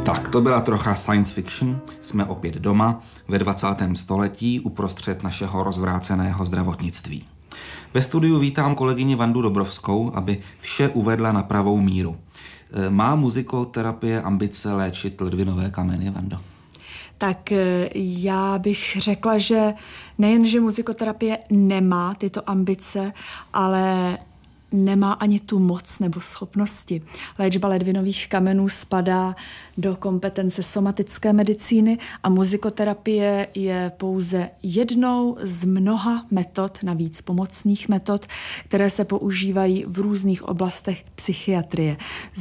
Tak, to byla trocha science fiction. Jsme opět doma ve 20. století uprostřed našeho rozvráceného zdravotnictví. Ve studiu vítám kolegyni Vandu Dobrovskou, aby vše uvedla na pravou míru. Má muzikoterapie ambice léčit ledvinové kameny, Vando? Tak já bych řekla, že nejen, že muzikoterapie nemá tyto ambice, ale nemá ani tu moc nebo schopnosti. Léčba ledvinových kamenů spadá do kompetence somatické medicíny a muzikoterapie je pouze jednou z mnoha metod, navíc pomocných metod, které se používají v různých oblastech psychiatrie,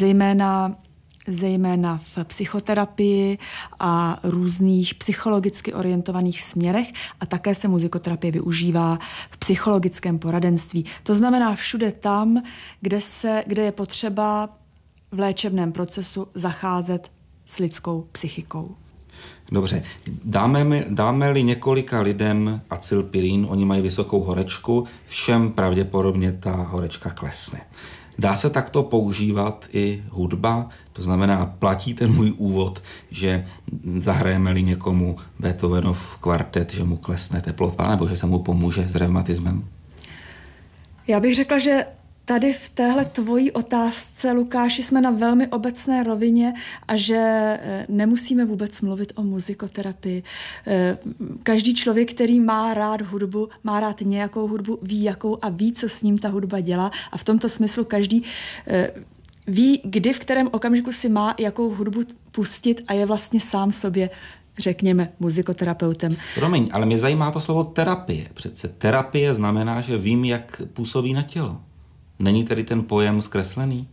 zejména v psychoterapii a různých psychologicky orientovaných směrech a také se muzikoterapie využívá v psychologickém poradenství. To znamená všude tam, kde je potřeba v léčebném procesu zacházet s lidskou psychikou. Dobře, dáme-li několika lidem acylpirín, oni mají vysokou horečku, všem pravděpodobně ta horečka klesne. Dá se takto používat i hudba? To znamená, platí ten můj úvod, že zahrajeme-li někomu Beethovenův kvartet, že mu klesne teplota, nebo že se mu pomůže s revmatismem? Já bych řekla, že tady v téhle tvojí otázce, Lukáši, jsme na velmi obecné rovině a že nemusíme vůbec mluvit o muzikoterapii. Každý člověk, který má rád hudbu, má rád nějakou hudbu, ví jakou a ví, co s ním ta hudba dělá a v tomto smyslu každý ví, kdy, v kterém okamžiku si má jakou hudbu pustit a je vlastně sám sobě, řekněme, muzikoterapeutem. Promiň, ale mě zajímá to slovo terapie. Přece terapie znamená, že vím, jak působí na tělo. Není tedy ten pojem zkreslený?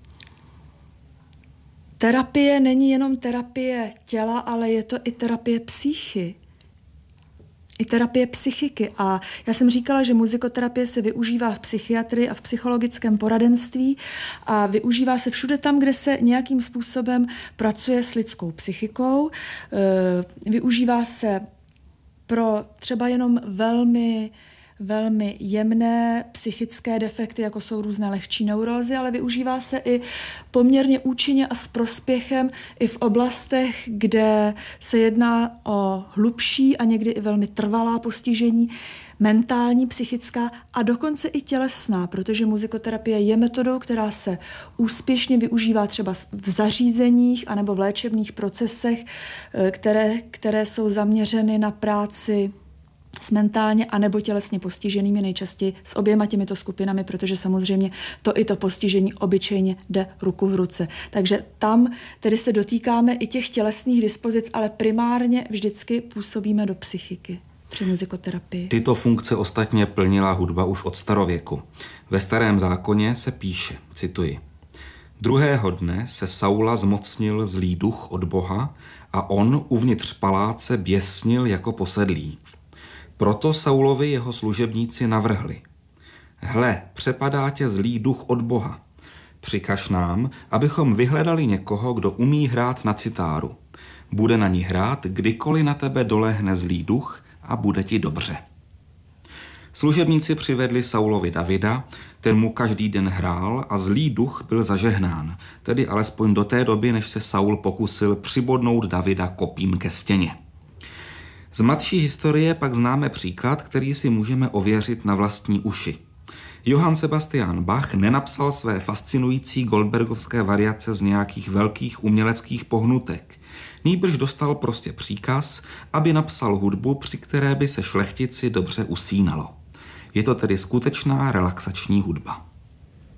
Terapie není jenom terapie těla, ale je to i terapie psychy. I terapie psychiky. A já jsem říkala, že muzikoterapie se využívá v psychiatrii a v psychologickém poradenství a využívá se všude tam, kde se nějakým způsobem pracuje s lidskou psychikou. Využívá se pro třeba jenom velmi jemné psychické defekty, jako jsou různé lehčí neurózy, ale využívá se i poměrně účinně a s prospěchem i v oblastech, kde se jedná o hlubší a někdy i velmi trvalá postižení, mentální, psychická a dokonce i tělesná, protože muzikoterapie je metodou, která se úspěšně využívá třeba v zařízeních anebo v léčebných procesech, které jsou zaměřeny na práci s mentálně anebo tělesně postiženými, nejčastěji s oběma těmito skupinami, protože samozřejmě to postižení obyčejně jde ruku v ruce. Takže tam tedy se dotýkáme i těch tělesných dispozic, ale primárně vždycky působíme do psychiky při muzikoterapii. Tyto funkce ostatně plnila hudba už od starověku. Ve Starém zákoně se píše, cituji: Druhého dne se Saula zmocnil zlý duch od Boha a on uvnitř paláce běsnil jako posedlý. Proto Saulovi jeho služebníci navrhli: Hle, přepadá tě zlý duch od Boha. Přikaž nám, abychom vyhledali někoho, kdo umí hrát na citáru. Bude na ní hrát, kdykoliv na tebe dolehne zlý duch a bude ti dobře. Služebníci přivedli Saulovi Davida, ten mu každý den hrál a zlý duch byl zažehnán, tedy alespoň do té doby, než se Saul pokusil přibodnout Davida kopím ke stěně. Z mladší historie pak známe příklad, který si můžeme ověřit na vlastní uši. Johann Sebastian Bach nenapsal své fascinující goldbergovské variace z nějakých velkých uměleckých pohnutek. Nýbrž dostal prostě příkaz, aby napsal hudbu, při které by se šlechtici dobře usínalo. Je to tedy skutečná relaxační hudba.